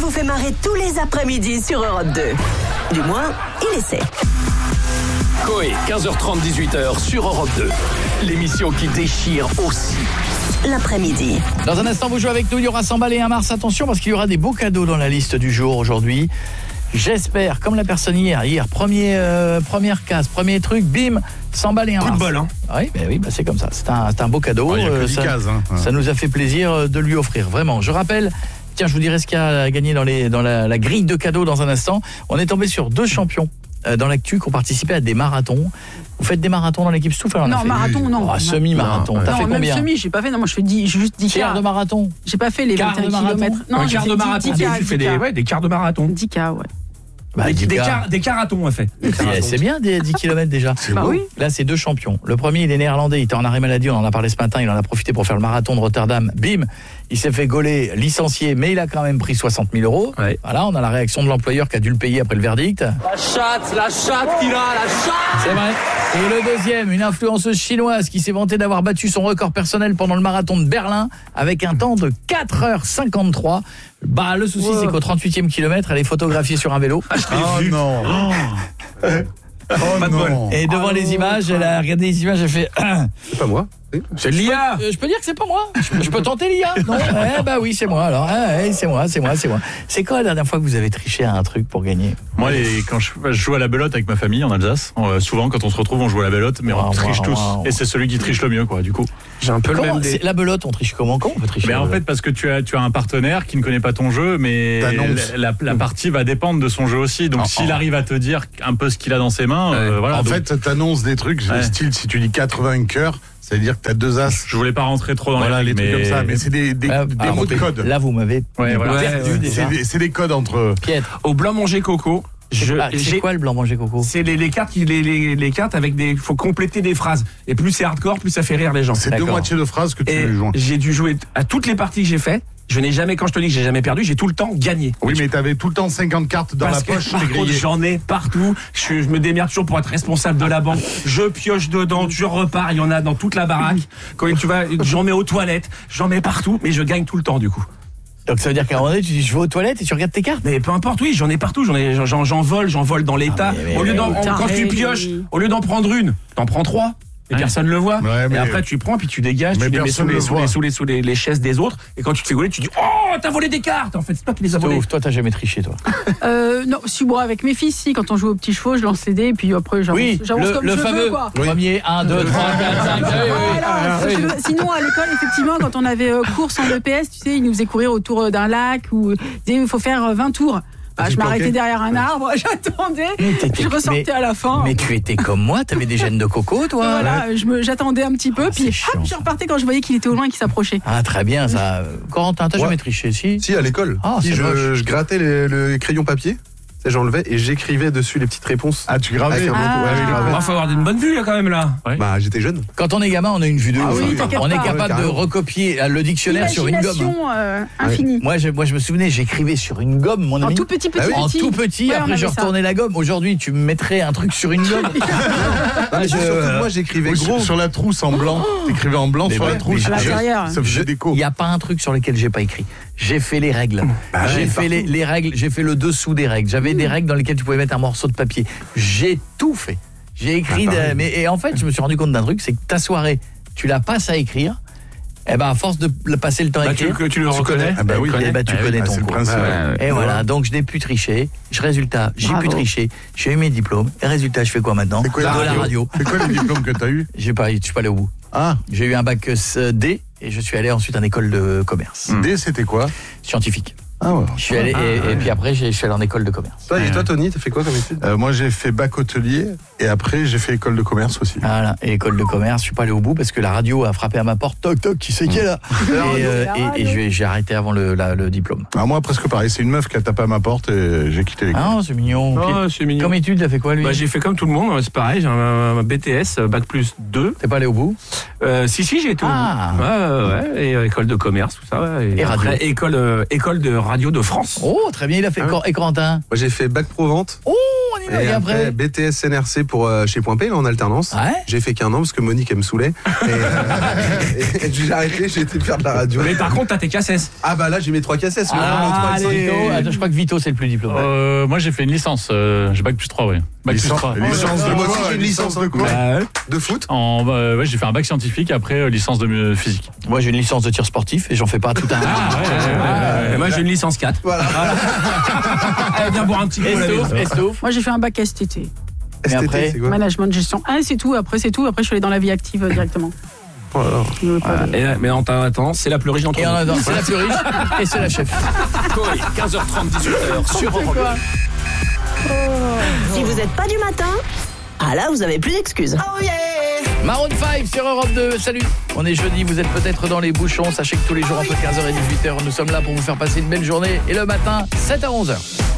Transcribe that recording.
vous fait marrer tous les après-midi sur Europe 2. Du moins, il essaie. Coé, 15h30, 18h sur Europe 2. L'émission qui déchire aussi l'après-midi. Dans un instant, vous jouez avec nous, il y aura 100 balles et un Mars. Attention, parce qu'il y aura des beaux cadeaux dans la liste du jour aujourd'hui. J'espère, comme la personne hier, première case, premier truc, bim, 100 balles et un Mars. Coup de bol, hein. Oui, c'est comme ça. C'est un beau cadeau. Il y a que 10 cases, hein. Ça nous a fait plaisir de lui offrir, vraiment. Je rappelle, tiens, je vous dirai ce qu'il y a à gagner dans la grille de cadeaux dans un instant. On est tombé sur 2 champions dans l'actu qui ont participé à des marathons. Vous faites des marathons dans l'équipe Stouff? Non, marathon, non. Semi-marathon. T'as fait combien? Même semi, j'ai pas fait. Non, moi je fais juste 10 quarts de marathon. J'ai pas fait les 21 km. Non, un quart de marathon. Tu fais des quarts de marathon. 10K, ouais. Bah, des carathons, on fait. C'est bien des 10 km déjà. Bah oui. Là, c'est 2 champions. Le premier, il est néerlandais, il était en arrêt maladie, on en a parlé ce matin, il en a profité pour faire le marathon de Rotterdam. Bim, il s'est fait gauler, licencié, mais il a quand même pris 60 000 €. Ouais. Voilà, on a la réaction de l'employeur qui a dû le payer après le verdict. La chatte qu'il a, la chatte. C'est vrai. Et le deuxième, une influenceuse chinoise qui s'est vantée d'avoir battu son record personnel pendant le marathon de Berlin avec un temps de 4h53. Bah, le souci, c'est qu'au 38e kilomètre, elle est photographiée sur un vélo. Oh non. Pas de bol. Et devant les images, elle a regardé les images, elle fait... C'est pas moi. C'est l'IA. Je peux dire que c'est pas moi. Je peux tenter l'IA. Non, bah oui, c'est moi alors. C'est moi. C'est quand la dernière fois que vous avez triché à un truc pour gagner? Moi, quand je joue à la belote avec ma famille en Alsace, souvent quand on se retrouve, on joue à la belote, mais on triche tous. Et c'est celui qui triche le mieux, quoi. Du coup, j'ai un peu le même. La belote, on triche comment? Comment on peut tricher? Mais en fait, parce que tu as un partenaire qui ne connaît pas ton jeu, mais la partie va dépendre de son jeu aussi. Donc, s'il arrive à te dire un peu ce qu'il a dans ses mains, voilà. En fait, t'annonces des trucs, style si tu dis 80 cœurs. Ça veut dire que t'as 2 as. Je voulais pas rentrer trop dans les trucs comme ça, mais c'est des mots de code. Là, vous m'avez perdu déjà. C'est des codes entre... Pietre. Au blanc manger coco. C'est quoi le blanc manger coco? C'est les cartes avec des... faut compléter des phrases. Et plus c'est hardcore, plus ça fait rire les gens. C'est 2 moitiés de phrases que tu joins. J'ai dû jouer à toutes les parties que j'ai fait. Je n'ai jamais, quand je te dis que j'ai jamais perdu, j'ai tout le temps gagné. Oui, mais t'avais tout le temps 50 cartes dans la poche. Par contre, j'en ai partout. Je me démerde toujours pour être responsable de la banque. Je pioche dedans, je repars. Il y en a dans toute la baraque. Quand tu vas, j'en mets aux toilettes, j'en mets partout, mais je gagne tout le temps du coup. Donc ça veut dire qu'à un moment donné, tu dis je vais aux toilettes et tu regardes tes cartes? Mais peu importe, oui, j'en ai partout. J'en vole dans l'état. Quand tu pioches, au lieu d'en prendre une, t'en prends 3. Et personne le voit. Et après tu prends puis tu dégages, tu les mets sous les chaises des autres. Et quand tu te fais gauler, tu dis oh t'as volé des cartes. En fait c'est toi qui les as volées. Toi t'as jamais triché toi? Non, si moi avec mes fils, si quand on joue aux petits chevaux, je lance les dés et puis après j'avance comme le je veux quoi. Premier 1 2 3 4 5. Sinon à l'école effectivement quand on avait course en EPS, tu sais, ils nous faisaient courir autour d'un lac ou il faut faire 20 tours. Je m'arrêtais derrière un arbre, j'attendais, je ressortais à la fin. Mais tu étais comme moi, t'avais des gènes de coco, toi. Voilà, j'attendais un petit peu, puis hop, je repartais quand je voyais qu'il était au loin et qu'il s'approchait. Ah, très bien, ça. Corentin, t'as jamais triché, si? Si, à l'école. Je grattais le crayon papier. J'enlevais et j'écrivais dessus les petites réponses. Ah, tu gravais? Il faut avoir une bonne vue là quand même là. Bah j'étais jeune. Quand on est gamin, on a une vue de ouf. On est capable de recopier le dictionnaire sur une gomme. Infinie. Moi je me souvenais, j'écrivais sur une gomme, mon ami. En tout petit. En tout petit, après je retournais la gomme. Aujourd'hui, tu me mettrais un truc sur une gomme. Moi j'écrivais gros sur la trousse en blanc. T'écrivais en blanc sur la trousse. Ça faisait déco. Il y a pas un truc sur lequel j'ai pas écrit. J'ai fait les règles. J'ai fait les règles, j'ai fait le dessous des règles. J'avais des règles dans lesquelles tu pouvais mettre un morceau de papier. J'ai tout fait. J'ai écrit et en fait, je me suis rendu compte d'un truc, c'est que ta soirée, tu la passes à écrire. Et à force de passer le temps à écrire, tu le reconnais. Tu connais ton coup. Et voilà, donc je n'ai plus triché. Résultat, j'ai pu tricher. J'ai eu mes diplômes. Et résultat, je fais quoi maintenant? De la radio. C'est quoi les diplômes que t'as eu? Je suis pas allé au bout. J'ai eu un bac D et je suis allé ensuite en école de commerce. D, c'était quoi? Scientifique. Ah ouais. Je suis allé et puis après je suis allé en école de commerce. Et toi Tony, t'as fait quoi comme étude? Moi j'ai fait bac hôtelier et après j'ai fait école de commerce aussi. Voilà, et école de commerce, je suis pas allé au bout parce que la radio a frappé à ma porte, toc toc, qui c'est qui est là? Et j'ai arrêté avant le diplôme. Moi presque pareil, c'est une meuf qui a tapé à ma porte et j'ai quitté l'école. Ah, c'est mignon. C'est mignon. Comme étude, t'as fait quoi lui? J'ai fait comme tout le monde, c'est pareil, j'ai un BTS, bac plus 2. T'es pas allé au bout? Si j'ai été au bout. Ouais, et école de commerce, tout ça. Et radio. École de radio de France. Oh, très bien, il a fait. Et Corentin? Moi j'ai fait bac pro vente. Oh, on y va. Et après BTS NRC pour chez Point P, là, en alternance. Ouais. J'ai fait qu'1 an parce que Monique, elle me saoulait. Et j'ai arrêté, j'ai été faire de la radio. Mais par contre, t'as tes cassettes. Ah bah là, j'ai mes 3 cassettes. Attends, je crois que Vito, c'est le plus diplômé. Moi, j'ai fait une licence. J'ai bac plus 3, oui. Bac plus 3. Licence de Moi quoi? aussi, j'ai une licence de quoi? De foot. Ouais, j'ai fait un bac scientifique, après licence de physique. Moi, j'ai une licence de tir sportif et j'en fais pas tout un. Et moi, j'ai une licence 4. Voilà. Allez, viens boire un petit coup. Estouff. Moi, j'ai fait un bac STT. après, c'est quoi? Management de gestion 1, c'est tout. Après, c'est tout. Après, je suis allé dans la vie active directement. Mais attends, c'est la plus riche d'entre nous. C'est la plus riche et c'est la chef. Coé, 15h30, 18h sur Europe 2. Si vous n'êtes pas du matin, ah là, vous avez plus d'excuses. Oh yeah! Maroon 5 sur Europe 2, salut. On est jeudi, vous êtes peut-être dans les bouchons. Sachez que tous les jours entre 15h et 18h, nous sommes là pour vous faire passer une belle journée. Et le matin, 7h à 11h.